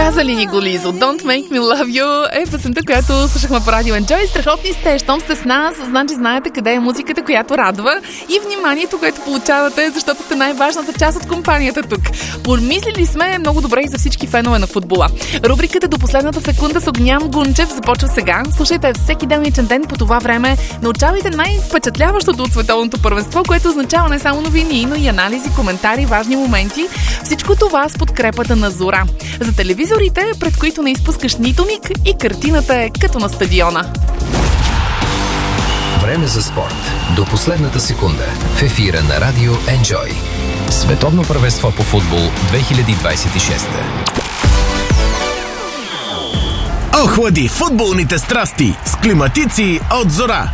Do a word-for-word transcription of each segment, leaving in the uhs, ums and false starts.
Казали ни го, Лизо. Don't make me love you е песента, която слушахме по радио Enjoy. Страхотни сте, щом сте с нас, значи знаете къде е музиката, която радва и вниманието, което получавате, защото сте най-важната част от компанията тук. Помислили сме много добре и за всички фенове на футбола. Рубриката до последната секунда с Огнян Гунчев започва сега. Слушайте всеки делничен ден по това време. Научавайте най-впечатляващото от световното първенство, което означава не само новини, но и анализи, коментари, важни моменти. Всичко това с подкрепата на Зора. За телевизорите, пред които не изпускаш нито миг и картината е като на стадиона. Време за спорт. До последната секунда. В ефира на радио Enjoy. Световно първенство по футбол две хиляди двадесет и шеста. Охлади футболните страсти с климатици от Зора.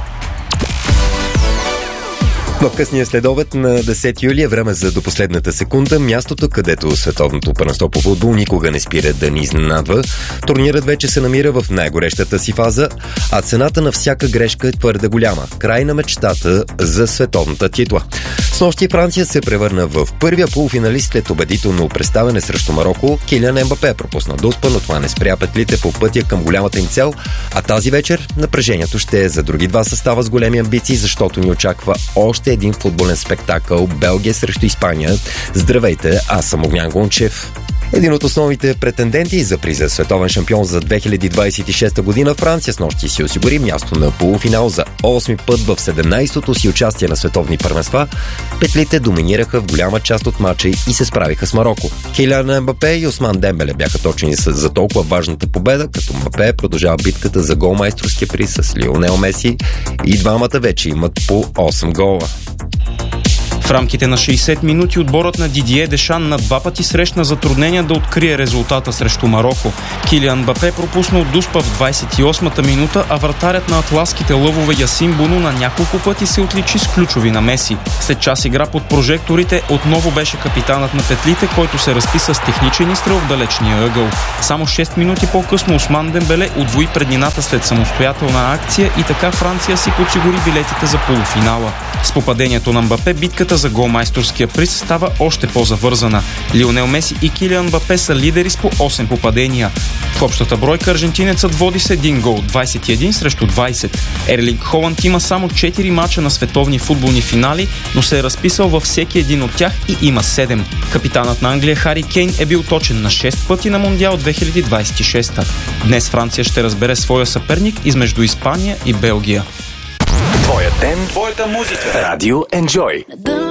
В късния следобед на десети юли е време за до последната секунда, мястото, където световното първенство по футбол никога не спира да ни изненадва. Турнирът вече се намира в най-горещата си фаза, а цената на всяка грешка е твърде голяма. Край на мечтата за световната титла. Снощи Франция се превърна в първия полуфиналист след убедително представяне срещу Мароко. Килиан Ембапе пропусна дуспа, но това не спря петлите по пътя към голямата им цел. А тази вечер напрежението ще е за други два състава с големи амбиции, защото ни очаква още един футболен спектакъл – Белгия срещу Испания. Здравейте, аз съм Огнян Гунчев. Един от основните претенденти за приза световен шампион за две хиляди двадесет и шеста година, Франция с нощи си осигури място на полуфинал за осми път в седемнадесетото си участие на световни първенства. Петлите доминираха в голяма част от матча и се справиха с Мароко. Килиан Ембапе и Осман Дембеле бяха точни за толкова важната победа, като Мбапе продължава битката за голмайсторския приз с Лионел Меси и двамата вече имат по осем гола. В рамките на шейсет минути отборът на Дидие Дешан на два пъти срещна затруднения да открие резултата срещу Мароко. Килиан Мбапе пропуснал дуспа в двадесет и осмата минута, а вратарят на атласките лъвове Ясин Боно на няколко пъти се отличи с ключови намеси. След час игра под прожекторите отново беше капитанът на петлите, който се разписа с техничен изстрел в далечния ъгъл. Само шест минути по-късно Осман Дембеле удвои преднината след самостоятелна акция и така Франция си подсигури билетите за полуфинала. С попадението на Мбапе битката за голмайсторския приз става още по-завързана. Лионел Меси и Килиан Мбапе са лидери с по осем попадения. В общата бройка аржентинецът води с един гол, двадесет и един срещу двадесет. Ерлинг Холанд има само четири мача на световни футболни финали, но се е разписал във всеки един от тях и има седем. Капитанът на Англия Хари Кейн е бил точен на шест пъти на Мондиал две хиляди двадесет и шеста. Днес Франция ще разбере своя съперник измежду Испания и Белгия. Твоя ден, твоята музика. Радио Enjoy.